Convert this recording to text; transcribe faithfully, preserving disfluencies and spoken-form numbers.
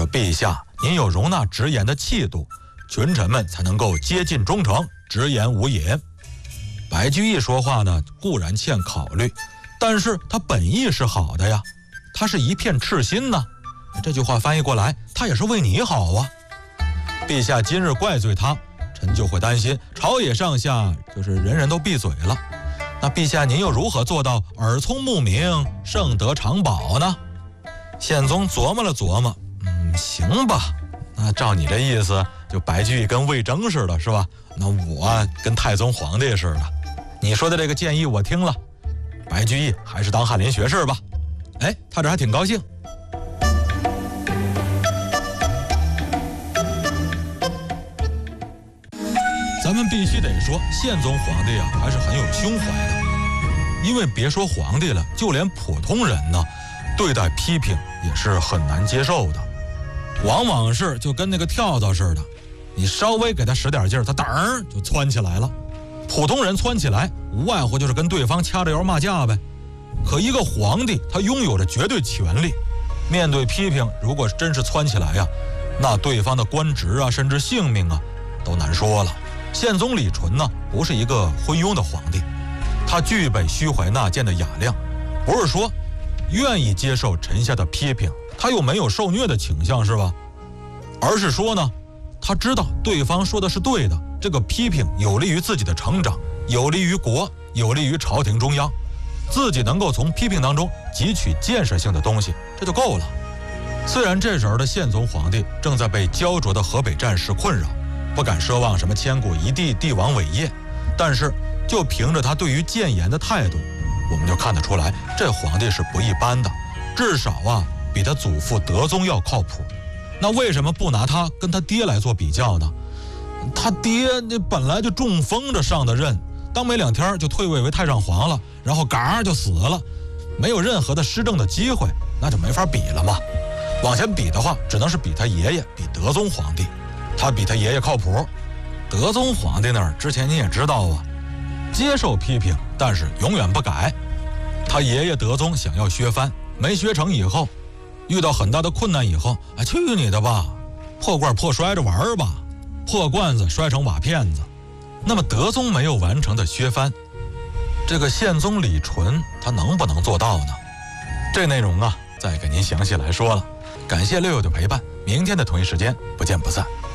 陛下，您有容纳直言的气度，群臣们才能够接近忠诚，直言无隐。白居易说话呢，固然欠考虑，但是他本意是好的呀，他是一片赤心呢。这句话翻译过来，他也是为你好啊。陛下今日怪罪他，臣就会担心朝野上下就是人人都闭嘴了。那陛下您又如何做到耳聪目明，圣德长保呢？宪宗琢磨了琢磨，嗯，行吧，那照你这意思，就白居易跟魏征似的，是吧？那我跟太宗皇帝似的。你说的这个建议我听了，白居易还是当翰林学士吧。哎，他这还挺高兴。咱们必须得说，宪宗皇帝啊，还是很有胸怀的。因为别说皇帝了，就连普通人呢，对待批评也是很难接受的。往往是就跟那个跳蚤似的，你稍微给他使点劲儿，他噔儿就窜起来了。普通人窜起来，无外乎就是跟对方掐着腰骂架呗。可一个皇帝，他拥有着绝对权力，面对批评，如果真是窜起来呀，那对方的官职啊，甚至性命啊，都难说了。宪宗李纯呢，不是一个昏庸的皇帝，他具备虚怀纳谏的雅量，不是说愿意接受臣下的批评，他又没有受虐的倾向，是吧？而是说呢，他知道对方说的是对的，这个批评有利于自己的成长，有利于国，有利于朝廷中央，自己能够从批评当中汲取建设性的东西，这就够了。虽然这时候的宪宗皇帝正在被焦灼的河北战事困扰，不敢奢望什么千古一帝、帝王伟业，但是就凭着他对于谏言的态度，我们就看得出来，这皇帝是不一般的，至少啊，比他祖父德宗要靠谱。那为什么不拿他跟他爹来做比较呢？他爹那本来就中风着上的任，当没两天就退位为太上皇了，然后嘎就死了，没有任何的施政的机会，那就没法比了嘛。往前比的话，只能是比他爷爷，比德宗皇帝，他比他爷爷靠谱。德宗皇帝那儿之前你也知道啊，接受批评，但是永远不改。他爷爷德宗想要削藩，没削成以后，遇到很大的困难以后，哎，去你的吧，破罐破摔着玩吧，破罐子摔成瓦片子。那么德宗没有完成的削藩，这个宪宗李纯他能不能做到呢？这内容啊，再给您详细来说了。感谢六友的陪伴，明天的同一时间不见不散。